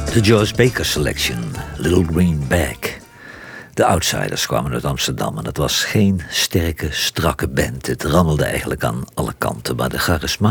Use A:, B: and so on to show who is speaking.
A: De Joyce Baker Selection, Little Green Bag. De Outsiders kwamen uit Amsterdam en het was geen sterke, strakke band. Het rammelde eigenlijk aan alle kanten, maar de charisma